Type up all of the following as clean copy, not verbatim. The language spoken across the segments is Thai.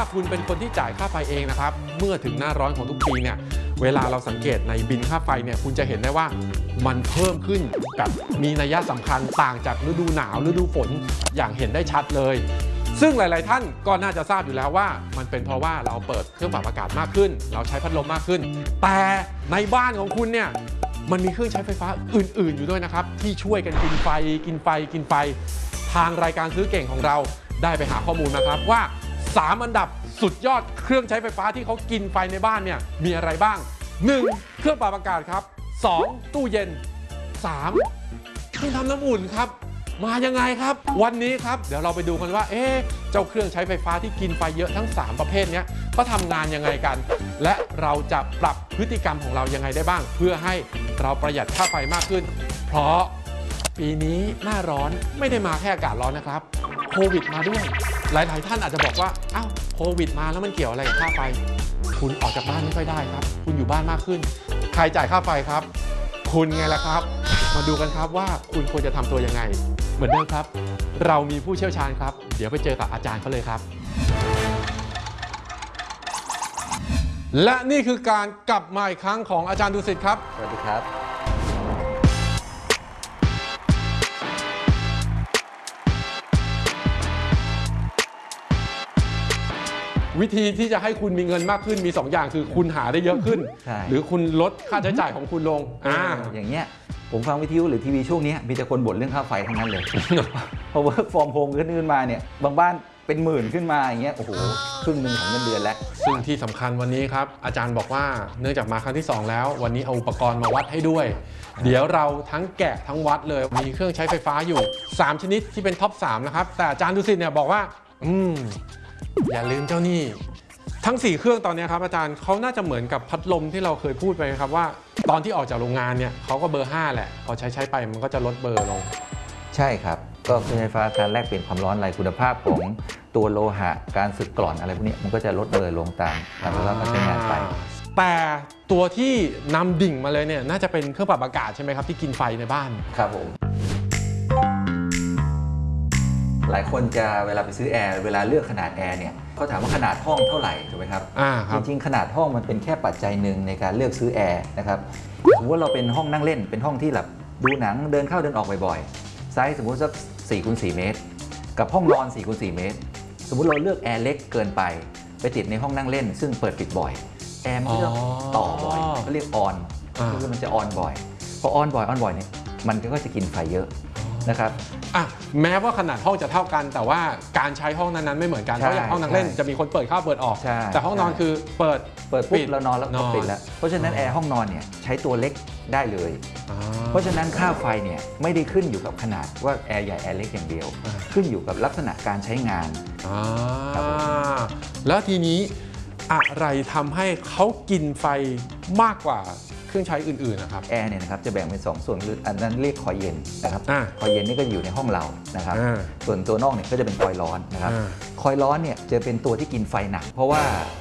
คุณเป็นคนที่จ่ายค่าไฟเองนะครับเมื่อถึงหน้าร้อนของทุกปีเนี่ยเวลาเราสังเกตในบิลค่าไฟเนี่ยคุณจะเห็นได้ว่ามันเพิ่มขึ้นกับมีนัยสำคัญต่างจากฤดูหนาวฤดูฝนอย่างเห็นได้ชัดเลยซึ่งหลายๆท่านก็น่าจะทราบอยู่แล้วว่ามันเป็นเพราะว่าเราเปิดเครื่องปรับอากาศมากขึ้นเราใช้พัดลมมากขึ้นแต่ในบ้านของคุณเนี่ยมันมีเครื่องใช้ไฟฟ้าอื่นๆอยู่ด้วยนะครับที่ช่วยกันกินไฟทางรายการซื้อเก่งของเราได้ไปหาข้อมูลมาครับว่า3อันดับสุดยอดเครื่องใช้ไฟฟ้าที่เขากินไฟในบ้านเนี่ยมีอะไรบ้าง 1. เครื่องปรับอากาศครับ 2. ตู้เย็น 3. เครื่องทำน้ำอุ่นครับมายังไงครับวันนี้ครับเดี๋ยวเราไปดูกันว่าเจ้าเครื่องใช้ไฟฟ้าที่กินไฟเยอะทั้ง3ประเภทนี้ก็ทำงานยังไงกันและเราจะปรับพฤติกรรมของเรายังไงได้บ้างเพื่อให้เราประหยัดค่าไฟมากขึ้นเพราะปีนี้หน้าร้อนไม่ได้มาแค่อากาศร้อนนะครับโควิดมาด้วยหลายๆท่านอาจจะบอกว่าอ้าวโควิดมาแล้วมันเกี่ยวอะไรกับค่าไฟคุณออกจากบ้านไม่ค่อยได้ครับคุณอยู่บ้านมากขึ้นใครจ่ายค่าไฟครับคุณไงล่ะครับมาดูกันครับว่าคุณควรจะทำตัวยังไงเหมือนเดิมครับเรามีผู้เชี่ยวชาญครับเดี๋ยวไปเจอกับอาจารย์เขาเลยครับและนี่คือการกลับมาอีกครั้งของอาจารย์ดุสิตครับสวัสดีครับวิธีที่จะให้คุณมีเงินมากขึ้นมี2อย่างคือคุณหาได้เยอะขึ้นหรือคุณลดค่าใช้จ่ายของคุณลงอย่างเงี้ยผมฟังวิทยุหรือทีวีช่วงนี้มีแต่คนบ่นเรื่องค่าไฟทั้งนั้นเลยเพราะว่าฟอร์มโฮมขึ้นมาเนี่ยบางบ้านเป็นหมื่นขึ้นมาอย่างเงี้ยโอ้โหครึ่งหนึ่งของเงินเดือนแล้วซึ่งที่สำคัญวันนี้ครับอาจารย์บอกว่าเนื่องจากมาครั้งที่2แล้ววันนี้เอาอุปกรณ์มาวัดให้ด้วยเดี๋ยวเราทั้งแกะทั้งวัดเลยมีเครื่องใช้ไฟฟ้าอยู่3ชนิดที่เป็นท็อป3นะครับแต่อาจารย์ดุสิตเนี่ยบอกว่าอย่าลืมเจ้านี่ทั้ง4เครื่องตอนนี้ครับอาจารย์เขาน่าจะเหมือนกับพัดลมที่เราเคยพูดไปครับว่าตอนที่ออกจากโรงงานเนี่ยเขาก็เบอร์5แหละพอใช้ไปมันก็จะลดเบอร์ลงใช่ครับก็เครื่องไฟฟ้าการแลกเปลี่ยนความร้อนอะไรคุณภาพของตัวโลหะการสึกกร่อนอะไรพวกนี้มันก็จะลดเบอร์ลงตามเวลาการใช้งานไปแต่ตัวที่นำดิ่งมาเลยเนี่ยน่าจะเป็นเครื่องปรับอากาศใช่ไหมครับที่กินไฟในบ้านครับผมหลายคนจะเวลาไปซื้อแอร์เวลาเลือกขนาดแอร์เนี่ยเขาถามว่าขนาดห้องเท่าไหร่ถูกไหมครับจริงๆขนาดห้องมันเป็นแค่ปัจจัยหนึ่งในการเลือกซื้อแอร์นะครับสมมติว่าเราเป็นห้องนั่งเล่นเป็นห้องที่แบบดูหนังเดินเข้าเดินออกบ่อยๆไซส์สมมติสัก4x4 เมตรกับห้องนอน4x4 เมตรสมมุติเราเลือกแอร์เล็กเกินไปติดในห้องนั่งเล่นซึ่งเปิดปิดบ่อยแอร์มันก็จะต่อบ่อยเขาเรียกออนคือมันจะออนบ่อยพอออนบ่อยเนี่ยมันก็จะกินไฟเยอะนะครับแม้ว่าขนาดห้องจะเท่ากันแต่ว่าการใช้ห้องนั้นๆไม่เหมือนกันเพราะอย่างห้องนั่งเล่นจะมีคนเปิดเข้าเปิดออกแต่ห้องนอนคือเปิดปุ๊บเรานอนแล้วก็ปิดแล้วเพราะฉะนั้นแอร์ห้องนอนเนี่ยใช้ตัวเล็กได้เลยเพราะฉะนั้นค่าไฟเนี่ยไม่ได้ขึ้นอยู่กับขนาดว่าแอร์ใหญ่แอร์เล็กอย่างเดียวขึ้นอยู่กับลักษณะการใช้งานแล้วทีนี้อะไรทำให้เขากินไฟมากกว่าเครื่องใช้อื่นๆนะครับแอร์เนี่ยนะครับจะแบ่งเป็น2ส่วนคืออันนั้นเรียกคอยเย็นนะครับคอยเย็นนี่ก็อยู่ในห้องเรานะครับส่วนตัวนอกเนี่ยก็จะเป็นคอยร้อนนะครับคอยร้อนเนี่ยจะเป็นตัวที่กินไฟหนักเพราะว่า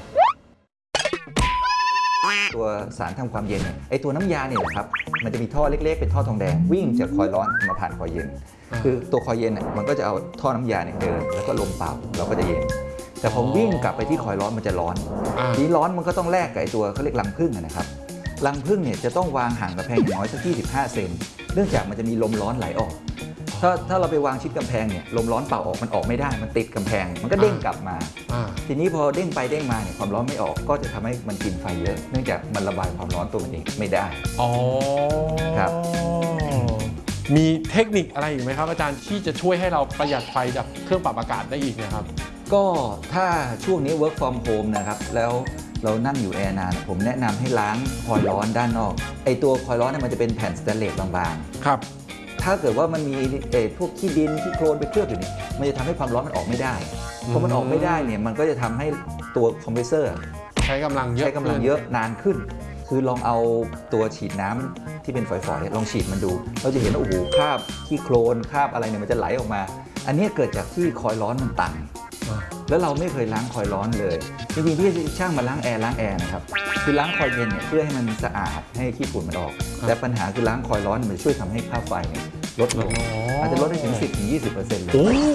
ตัวสารทำความเย็นเนี่ยไอตัวน้ำยาเนี่ยนะครับมันจะมีท่อเล็กๆเป็นท่อทองแดงวิ่งจากคอยร้อนมาผ่านคอยเย็นคือตัวคอยเย็นเนี่ยมันก็จะเอาท่อน้ำยาเนี่ยเดินแล้วก็ลมเป่าเราก็จะเย็นแต่พอวิ่งกลับไปที่คอยร้อนมันจะร้อนทีร้อนมันก็ต้องแลกกับไอตัวเขาเรียกรังผึ้งนะครับรังผึ้งเนี่ยจะต้องวางห่างกำแพงอย่างน้อยสัก25 เซนเนื่องจากมันจะมีลมร้อนไหลออกถ้าเราไปวางชิดกำแพงเนี่ยลมร้อนเป่าออกมันออกไม่ได้มันติดกำแพงมันก็เด้งกลับมาทีนี้พอเด้งไปเด้งมาเนี่ยความร้อนไม่ออกก็จะทำให้มันกินไฟเยอะเนื่องจากมันระบายความร้อนตัวมันเองไม่ได้ครับมีเทคนิคอะไรอีกไหมครับอาจารย์ที่จะช่วยให้เราประหยัดไฟจากเครื่องปรับอากาศได้อีกนะครับก็ถ้าช่วงนี้ work from home นะครับแล้วเรานั่งอยู่แอร์นานผมแนะนำให้ล้างคอยร้อนด้านนอกไอตัวคอยร้อนเนี่ยมันจะเป็นแผ่นสแตนเลสบางๆครับถ้าเกิดว่ามันมีพวกขี้ดินขี้โคลนไปเคลือบอยู่นี่มันจะทำให้ความร้อนมันออกไม่ได้พอมันออกไม่ได้เนี่ยมันก็จะทำให้ตัวคอมเพรสเซอร์ใช้กำลังเยอะนานขึ้นคือลองเอาตัวฉีดน้ำที่เป็นฝอยๆลองฉีดมันดูเราจะเห็นว่าโอ้โหคราบขี้โคลนคราบอะไรเนี่ยมันจะไหลออกมาอันนี้เกิดจากที่คอยร้อนมันตันแล้วเราไม่เคยล้างคอยร้อนเลยจริงๆที่ช่างมาล้างแอร์นะครับคือล้างคอยเย็นเนี่ยเพื่อให้มันสะอาดให้ขี้ฝุ่นมันออกแต่ปัญหาคือล้างคอยร้อนมันช่วยทำให้ค่าไฟลดลงอาจจะลดได้ถึง 10-20% เลย